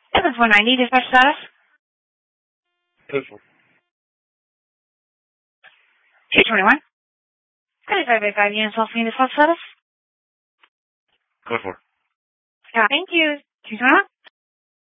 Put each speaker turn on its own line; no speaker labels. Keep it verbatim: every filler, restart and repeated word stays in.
seven four ninety, dispatch status.
Code four.
two twenty-one. thirty-five by five units, off unit, dispatch status.
Code four.
Yeah, thank you. two twenty-one.